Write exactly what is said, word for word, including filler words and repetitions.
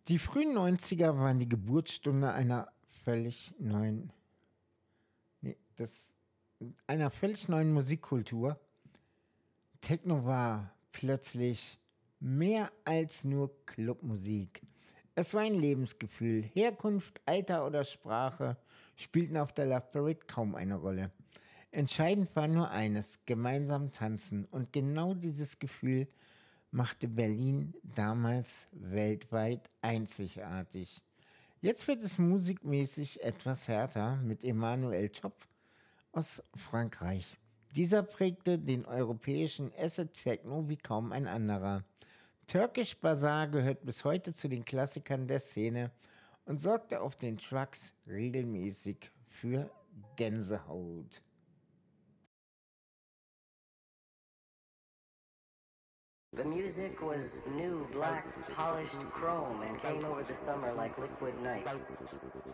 Die frühen Neunziger waren die Geburtsstunde einer völlig neuen, ne, das einer völlig neuen Musikkultur. Techno war plötzlich mehr als nur Clubmusik. Es war ein Lebensgefühl. Herkunft, Alter oder Sprache spielten auf der Love Parade kaum eine Rolle. Entscheidend war nur eines: gemeinsam tanzen. Und genau dieses Gefühl machte Berlin damals weltweit einzigartig. Jetzt wird es musikmäßig etwas härter mit Emmanuel Chop aus Frankreich. Dieser prägte den europäischen Acid Techno wie kaum ein anderer. Turkish Bazaar gehört bis heute zu den Klassikern der Szene und sorgte auf den Trucks regelmäßig für Gänsehaut. The music was new, black, polished chrome and came over the summer like liquid night.